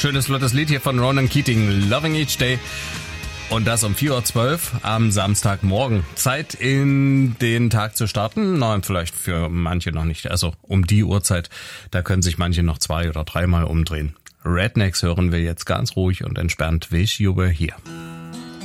Schönes, flottes Lied hier von Ronan Keating, Loving Each Day. Und das um 4.12 Uhr am Samstagmorgen. Zeit, in den Tag zu starten. Nein, vielleicht für manche noch nicht. Also um die Uhrzeit, da können sich manche noch 2- oder 3-mal umdrehen. Rednecks hören wir jetzt ganz ruhig und entspannt. Wish You Were Here.